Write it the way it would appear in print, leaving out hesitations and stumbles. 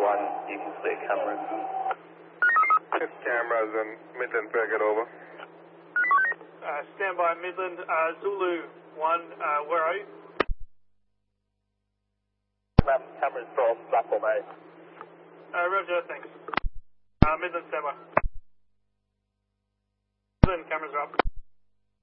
1, you can clear cameras. It's cameras and Midland Fair, get over. Stand by Midland, Zulu 1, where are you? Cameras from platform A. Roger, thanks. Midland, stand by. Midland, cameras are up.